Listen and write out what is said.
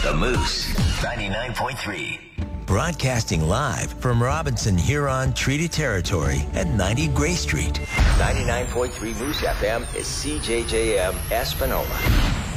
The Moose, 99.3. Broadcasting live from Robinson Huron Treaty Territory at 90 Gray Street. 99.3 Moose FM is CJJM Espanola.